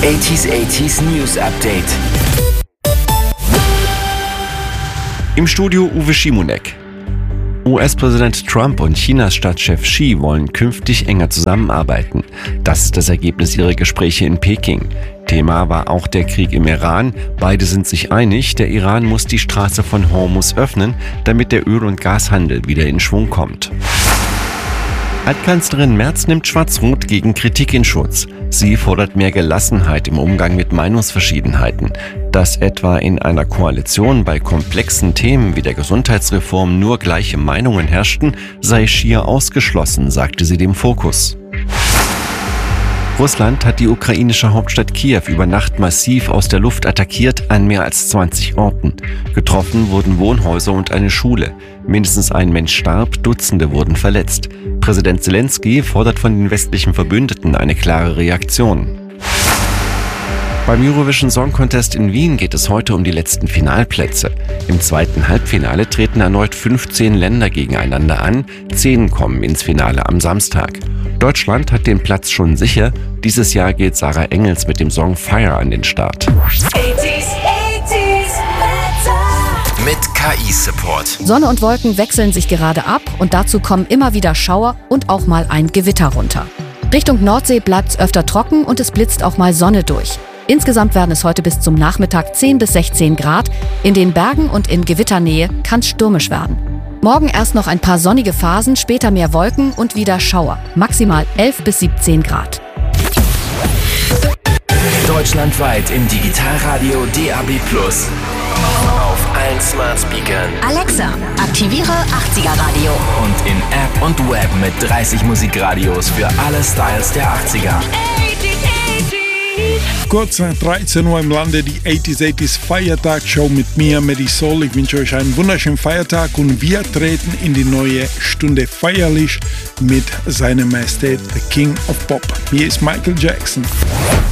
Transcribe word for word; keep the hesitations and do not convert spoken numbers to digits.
achtziger achtziger News Update. Im Studio Uwe Schimonek. U S-Präsident Trump und Chinas Staatschef Xi wollen künftig enger zusammenarbeiten. Das ist das Ergebnis ihrer Gespräche in Peking. Thema war auch der Krieg im Iran. Beide sind sich einig, der Iran muss die Straße von Hormuz öffnen, damit der Öl- und Gashandel wieder in Schwung kommt. Altkanzlerin Merz nimmt Schwarz-Rot gegen Kritik in Schutz. Sie fordert mehr Gelassenheit im Umgang mit Meinungsverschiedenheiten. Dass etwa in einer Koalition bei komplexen Themen wie der Gesundheitsreform nur gleiche Meinungen herrschten, sei schier ausgeschlossen, sagte sie dem Fokus. Russland hat die ukrainische Hauptstadt Kiew über Nacht massiv aus der Luft attackiert an mehr als zwanzig Orten. Getroffen wurden Wohnhäuser und eine Schule. Mindestens ein Mensch starb, Dutzende wurden verletzt. Präsident Zelensky fordert von den westlichen Verbündeten eine klare Reaktion. Beim Eurovision Song Contest in Wien geht es heute um die letzten Finalplätze. Im zweiten Halbfinale treten erneut fünfzehn Länder gegeneinander an, zehn kommen ins Finale am Samstag. Deutschland hat den Platz schon sicher. Dieses Jahr geht Sarah Engels mit dem Song Fire an den Start. Mit K I-Support. Sonne und Wolken wechseln sich gerade ab und dazu kommen immer wieder Schauer und auch mal ein Gewitter runter. Richtung Nordsee bleibt es öfter trocken und es blitzt auch mal Sonne durch. Insgesamt werden es heute bis zum Nachmittag zehn bis sechzehn Grad. In den Bergen und in Gewitternähe kann es stürmisch werden. Morgen erst noch ein paar sonnige Phasen, später mehr Wolken und wieder Schauer. Maximal elf bis siebzehn Grad. Deutschlandweit im Digitalradio D A B plus. Auf allen Smart Speakern. Alexa, aktiviere achtziger Radio. Und in App und Web mit dreißig Musikradios für alle Styles der achtziger. Kurz nach dreizehn Uhr im Lande die achtziger achtziger Feiertag-Show mit mir, Medisol. Ich wünsche euch einen wunderschönen Feiertag und wir treten in die neue Stunde feierlich mit seiner Majestät, the King of Pop. Hier ist Michael Jackson.